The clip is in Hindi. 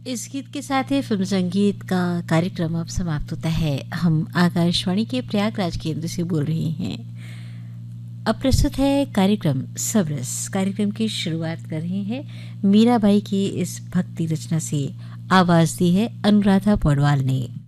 इस गीत के साथ ही फिल्म संगीत का कार्यक्रम अब समाप्त होता है। हम आकाशवाणी के प्रयागराज केंद्र से बोल रहे हैं। अब प्रस्तुत है कार्यक्रम सबरस। कार्यक्रम की शुरुआत कर रहे हैं मीराबाई की इस भक्ति रचना से। आवाज दी है अनुराधा पौडवाल ने।